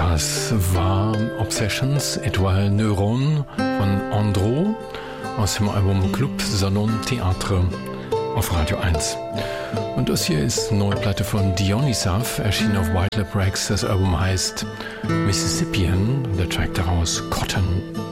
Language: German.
Das war Obsessions, Etoile Neuron von Andro aus dem Album Club Salon Théâtre auf Radio 1. Und das hier ist eine neue Platte von Dionysav, erschienen auf White Lab Records. Das Album heißt Mississippian, der Track daraus Cotton.